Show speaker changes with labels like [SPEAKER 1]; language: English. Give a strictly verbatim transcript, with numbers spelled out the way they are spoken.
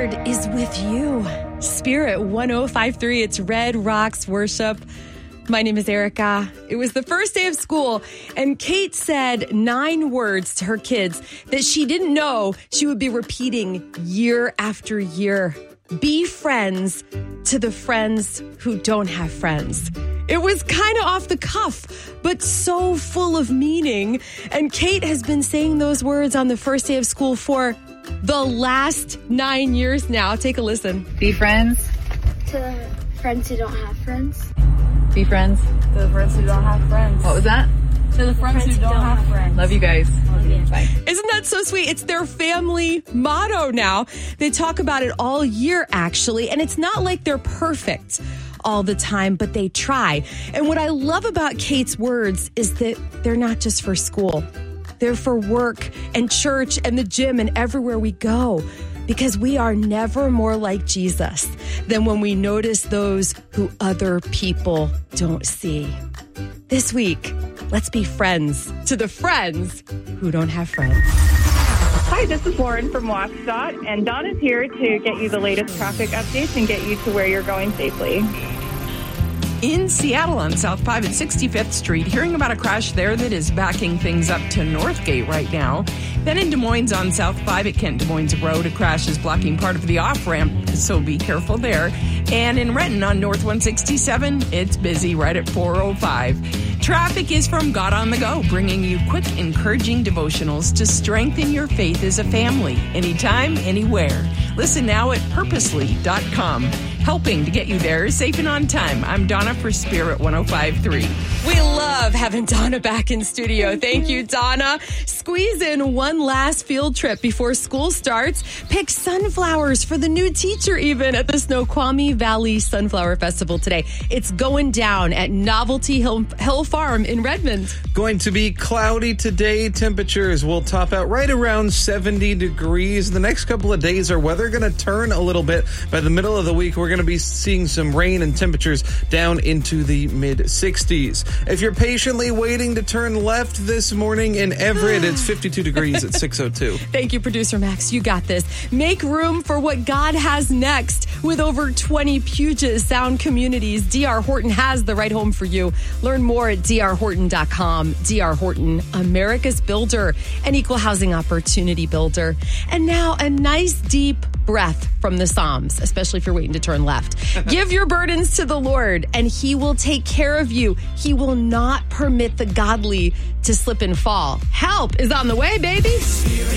[SPEAKER 1] Lord is with you. Spirit one oh five point three, it's Red Rocks Worship. My name is Erica. It was the first day of school, and Kate said nine words to her kids that she didn't know she would be repeating year after year. Be friends to the friends who don't have friends. It was kind of off the cuff, but so full of meaning. And Kate has been saying those words on the first day of school for the last nine years now. Take a listen.
[SPEAKER 2] Be friends
[SPEAKER 3] to the friends who don't have friends.
[SPEAKER 2] Be friends
[SPEAKER 4] to the friends who don't have friends.
[SPEAKER 2] What was that?
[SPEAKER 4] To the friends, friends who don't, don't have friends.
[SPEAKER 2] Love you guys.
[SPEAKER 4] Love you.
[SPEAKER 2] Bye.
[SPEAKER 1] Isn't that so sweet? It's their family motto now. They talk about it all year, actually, and it's not like they're perfect all the time, but they try. And what I love about Kate's words is that they're not just for school. They're for work and church and the gym and everywhere we go. Because we are never more like Jesus than when we notice those who other people don't see. This week, let's be friends to the friends who don't have friends.
[SPEAKER 5] Hi, this is Lauren from WashDOT, and Dawn is here to get you the latest traffic updates and get you to where you're going safely.
[SPEAKER 4] In Seattle on South five and sixty-fifth Street, hearing about a crash there that is backing things up to Northgate right now. Then in Des Moines on South five at Kent Des Moines Road, a crash is blocking part of the off-ramp, so be careful there. And in Renton on North one sixty-seven, it's busy right at four oh five. Traffic is from God on the Go, bringing you quick, encouraging devotionals to strengthen your faith as a family, anytime, anywhere. Listen now at purposely dot com. Helping to get you there safe and on time. I'm Donna for Spirit one oh five point three.
[SPEAKER 1] We love having Donna back in studio. Thank you, Donna. Squeeze in one last field trip before school starts. Pick sunflowers for the new teacher even at the Snoqualmie Valley Sunflower Festival today. It's going down at Novelty Hill, Hill Farm in Redmond.
[SPEAKER 6] Going to be cloudy today. Temperatures will top out right around seventy degrees. The next couple of days, our weather going to turn a little bit. By the middle of the week, we're going to be seeing some rain and temperatures down into the mid sixties. If you're patiently waiting to turn left this morning in Everett, it's fifty-two degrees at six oh two.
[SPEAKER 1] Thank you, Producer Max. You got this. Make room for what God has next. With over twenty Puget Sound communities, D R. Horton has the right home for you. Learn more at d r horton dot com. D R. Horton, America's builder, an equal housing opportunity builder. And now a nice deep breath from the Psalms, especially if you're waiting to turn left. Give your burdens to the Lord, and He will take care of you. He will not permit the godly to slip and fall. Help is on the way, baby.